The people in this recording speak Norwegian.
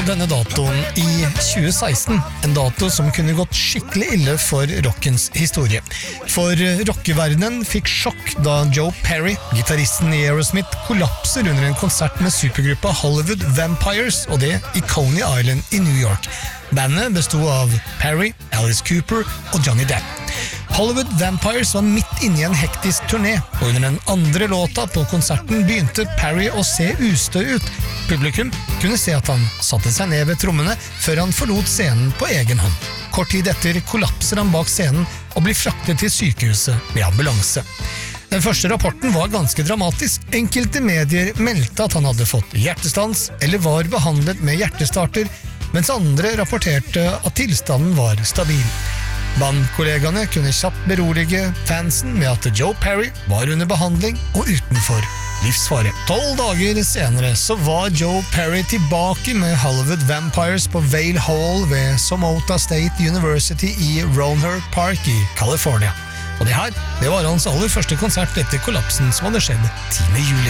Denne datoen i 2016, en dato som kunne gått skikkelig ille for rockens historie. For rockeverdenen fikk sjokk da Joe Perry, gitaristen i Aerosmith, kollapser under en konsert med supergruppa Hollywood Vampires, og det i Coney Island i New York. Bandet bestod av Perry, Alice Cooper og Johnny Depp. Hollywood Vampires var midt inne i en hektisk turné, og under den andre låta på konserten begynte Perry å se ustø ut. Publikum kunne se at han satte seg ned ved trommene før han forlot scenen på egen hånd. Kort tid etter kollapser han bak scenen og blir fraktet til sykehuset med ambulanse. Den første rapporten var ganske dramatisk. Enkelte medier meldte at han hadde fått hjertestans eller var behandlet med hjertestarter, mens andre rapporterte at tilstanden var stabil. Bandkollegaene kunne kjapt berolige fansen med at Joe Perry var under behandling og utenfor livsfare. 12 dager senere så var Joe Perry tilbake med Hollywood Vampires på Vail Hall ved Somota State University i Rohnert Park i California. Og det var hans aller første konsert etter kollapsen som hadde skjedd 10. juli.